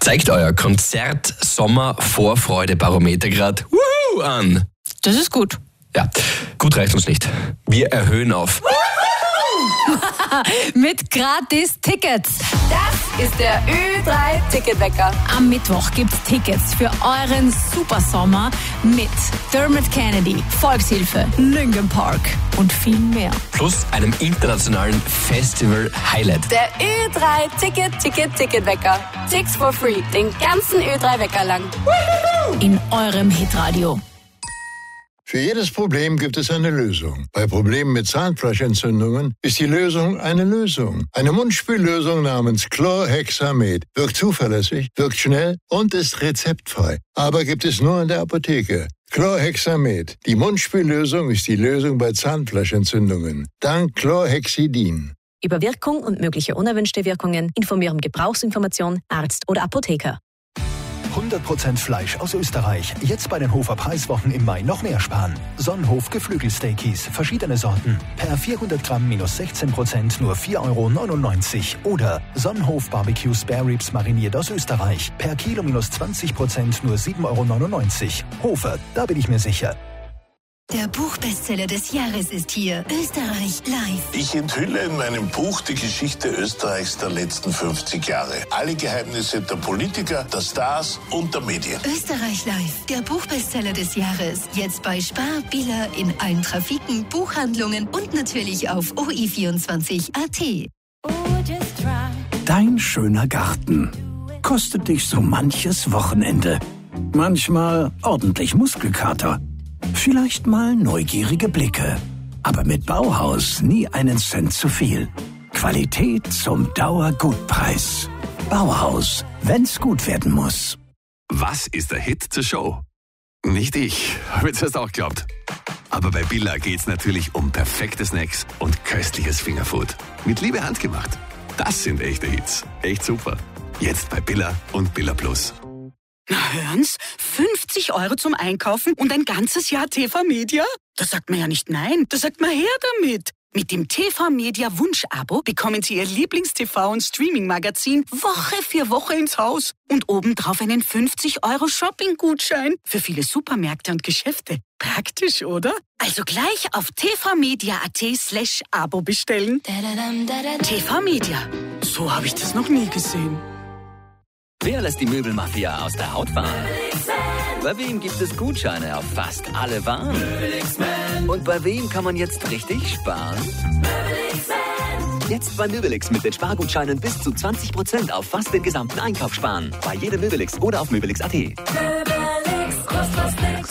Zeigt euer Konzert-Sommer-Vorfreude-Barometer gerade an. Das ist gut. Ja, gut reicht uns nicht. Wir erhöhen auf. Mit gratis Tickets. Das ist der Ö3-Ticketwecker. Am Mittwoch gibt's Tickets für euren Supersommer mit Dermot Kennedy, Volkshilfe, Linkin Park und viel mehr. Plus einem internationalen Festival-Highlight. Der Ö3-Ticketwecker. Tickets for free. Den ganzen Ö3-Wecker lang. In eurem Hitradio. Für jedes Problem gibt es eine Lösung. Bei Problemen mit Zahnfleischentzündungen ist die Lösung eine Lösung. Eine Mundspüllösung namens Chlorhexamed wirkt zuverlässig, wirkt schnell und ist rezeptfrei. Aber gibt es nur in der Apotheke. Chlorhexamed. Die Mundspüllösung ist die Lösung bei Zahnfleischentzündungen. Dank Chlorhexidin. Über Wirkung und mögliche unerwünschte Wirkungen informieren Gebrauchsinformation, Arzt oder Apotheker. 100% Fleisch aus Österreich. Jetzt bei den Hofer Preiswochen im Mai noch mehr sparen. Sonnenhof Geflügelsteakies, verschiedene Sorten. Per 400 Gramm minus 16% nur 4,99 €. Oder Sonnenhof Barbecue Spare Ribs mariniert aus Österreich. Per Kilo minus 20% nur 7,99 €. Hofer, da bin ich mir sicher. Der Buchbestseller des Jahres ist hier. Österreich live. Ich enthülle in meinem Buch die Geschichte Österreichs der letzten 50 Jahre. Alle Geheimnisse der Politiker, der Stars und der Medien. Österreich live. Der Buchbestseller des Jahres. Jetzt bei Spar, Billa, in allen Trafiken, Buchhandlungen und natürlich auf OI24.at. Dein schöner Garten kostet dich so manches Wochenende. Manchmal ordentlich Muskelkater. Vielleicht mal neugierige Blicke. Aber mit Bauhaus nie einen Cent zu viel. Qualität zum Dauergutpreis. Bauhaus, wenn's gut werden muss. Was ist der Hit zur Show? Nicht ich, habe jetzt erst auch geglaubt. Aber bei Billa geht's natürlich um perfekte Snacks und köstliches Fingerfood. Mit Liebe handgemacht. Das sind echte Hits. Echt super. Jetzt bei Billa und Billa Plus. Na hören's, 50 € zum Einkaufen und ein ganzes Jahr TV-Media? Da sagt man ja nicht nein, da sagt man her damit. Mit dem TV-Media Wunsch-Abo bekommen Sie Ihr Lieblings-TV- und Streaming-Magazin Woche für Woche ins Haus. Und obendrauf einen 50 € Shopping-Gutschein für viele Supermärkte und Geschäfte. Praktisch, oder? Also gleich auf tvmedia.at/Abo bestellen. TV-Media, so habe ich das noch nie gesehen. Wer lässt die Möbelmafia aus der Haut fahren? Bei wem gibt es Gutscheine auf fast alle Waren? Und bei wem kann man jetzt richtig sparen? Jetzt bei Möbelix mit den Spargutscheinen bis zu 20% auf fast den gesamten Einkauf sparen. Bei jedem Möbelix oder auf möbelix.at. Möbelix, kostet was nix.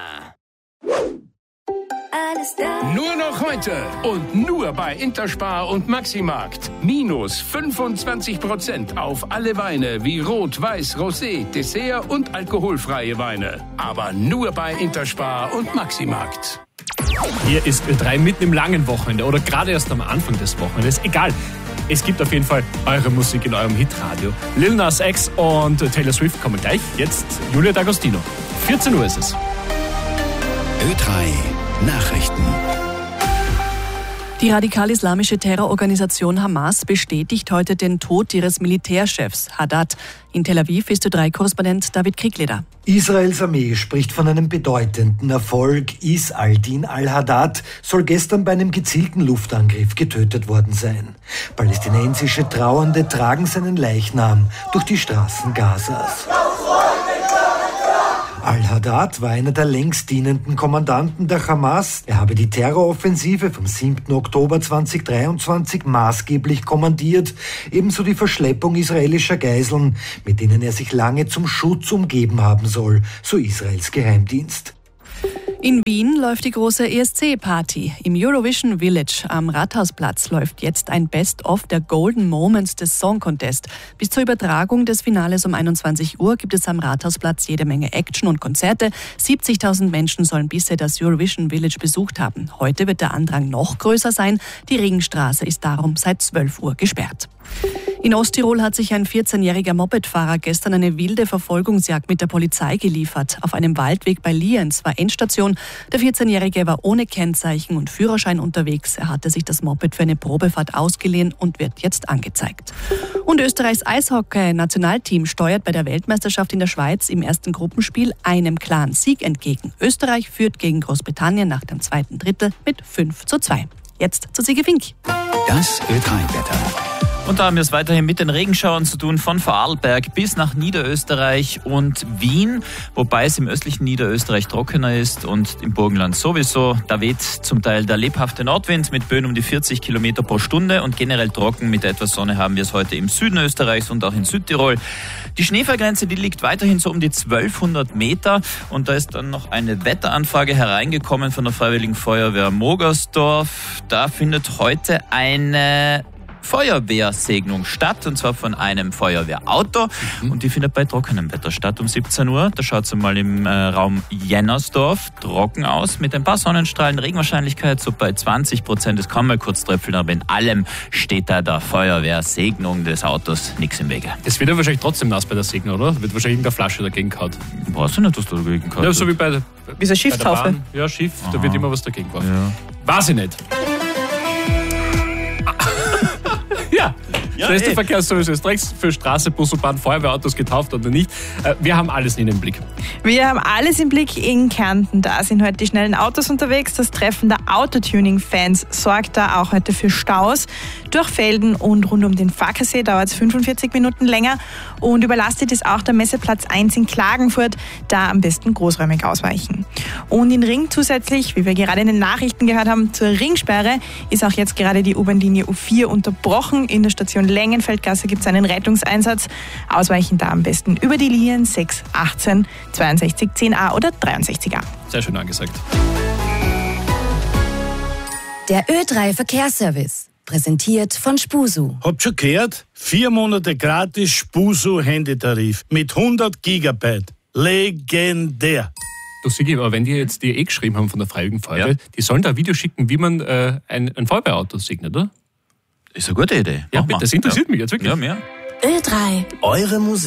Nur noch heute und nur bei Interspar und Maximarkt. Minus 25% auf alle Weine wie Rot, Weiß, Rosé, Dessert und alkoholfreie Weine. Aber nur bei Interspar und Maximarkt. Hier ist Ö3 mitten im langen Wochenende oder gerade erst am Anfang des Wochenendes. Egal. Es gibt auf jeden Fall eure Musik in eurem Hitradio. Lil Nas X und Taylor Swift kommen gleich. Jetzt Julia D'Agostino. 14 Uhr ist es. Ö3 Nachrichten. Die radikal-islamische Terrororganisation Hamas bestätigt heute den Tod ihres Militärchefs Haddad. In Tel Aviv ist Ö3-Korrespondent David Kriegleder. Israels Armee spricht von einem bedeutenden Erfolg. Is al-Din al-Haddad soll gestern bei einem gezielten Luftangriff getötet worden sein. Palästinensische Trauernde tragen seinen Leichnam durch die Straßen Gazas. Al-Haddad war einer der längst dienenden Kommandanten der Hamas. Er habe die Terroroffensive vom 7. Oktober 2023 maßgeblich kommandiert, ebenso die Verschleppung israelischer Geiseln, mit denen er sich lange zum Schutz umgeben haben soll, so Israels Geheimdienst. In Wien läuft die große ESC-Party. Im Eurovision Village am Rathausplatz läuft jetzt ein Best-of der Golden Moments des Song Contest. Bis zur Übertragung des Finales um 21 Uhr gibt es am Rathausplatz jede Menge Action und Konzerte. 70.000 Menschen sollen bisher das Eurovision Village besucht haben. Heute wird der Andrang noch größer sein. Die Regenstraße ist darum seit 12 Uhr gesperrt. In Osttirol hat sich ein 14-jähriger Mopedfahrer gestern eine wilde Verfolgungsjagd mit der Polizei geliefert. Auf einem Waldweg bei Lienz war Endstation. Der 14-jährige war ohne Kennzeichen und Führerschein unterwegs. Er hatte sich das Moped für eine Probefahrt ausgeliehen und wird jetzt angezeigt. Und Österreichs Eishockey-Nationalteam steuert bei der Weltmeisterschaft in der Schweiz im ersten Gruppenspiel einem klaren Sieg entgegen. Österreich führt gegen Großbritannien nach dem zweiten Drittel mit 5:2. Jetzt zu Sigi Fink. Das Ö3-Wetter. Und da haben wir es weiterhin mit den Regenschauern zu tun, von Vorarlberg bis nach Niederösterreich und Wien, wobei es im östlichen Niederösterreich trockener ist und im Burgenland sowieso. Da weht zum Teil der lebhafte Nordwind mit Böen um die 40 Kilometer pro Stunde und generell trocken mit etwas Sonne haben wir es heute im Süden Österreichs und auch in Südtirol. Die Schneefallgrenze, die liegt weiterhin so um die 1200 Meter und da ist dann noch eine Wetteranfrage hereingekommen von der Freiwilligen Feuerwehr Mogersdorf. Da findet heute eine Feuerwehrsegnung statt, und zwar von einem Feuerwehrauto. Und die findet bei trockenem Wetter statt um 17 Uhr. Da schaut es mal im Raum Jennersdorf trocken aus, mit ein paar Sonnenstrahlen, Regenwahrscheinlichkeit so bei 20%. Es kann mal kurz tröpfeln, aber in allem steht da der Feuerwehrsegnung des Autos nichts im Wege. Es wird ja wahrscheinlich trotzdem nass bei der Segnung, oder? Wird wahrscheinlich irgendeine Flasche dagegen gehauen. Weißt du nicht, was da dagegen gehauen? Ja, so wie bei der Schiffstaufe. Ja, Schiff, da wird immer was dagegen geworfen. Ja. Weiß ich nicht. Ja, schnellste Verkehrsservice Österreichs für Straße, Bus und Bahn, Feuerwehrautos getauft oder nicht. Wir haben alles in den Blick. Wir haben alles im Blick in Kärnten. Da sind heute die schnellen Autos unterwegs. Das Treffen der Autotuning-Fans sorgt da auch heute für Staus. Durch Felden und rund um den Fackersee dauert es 45 Minuten länger. Und überlastet ist auch der Messeplatz 1 in Klagenfurt. Da am besten großräumig ausweichen. Und in Ring zusätzlich, wie wir gerade in den Nachrichten gehört haben, zur Ringsperre ist auch jetzt gerade die U-Bahn-Linie U4 unterbrochen. In der Station Lengenfeldgasse gibt es einen Rettungseinsatz. Ausweichen da am besten über die Linien 6, 18, 62, 10a oder 63a. Sehr schön angesagt. Der Ö3 Verkehrsservice. Präsentiert von Spusu. Habt schon gehört? 4 Monate gratis Spusu-Handytarif mit 100 Gigabyte. Legendär. Du Sigi, aber wenn die jetzt dir geschrieben haben von der Freiwilligen Feuerwehr, die sollen da ein Video schicken, wie man ein Feuerwehrauto segnet, oder? Ist eine gute Idee. Ja, bitte, das interessiert mich jetzt wirklich. Ja, mehr. Ö3. Eure Musik.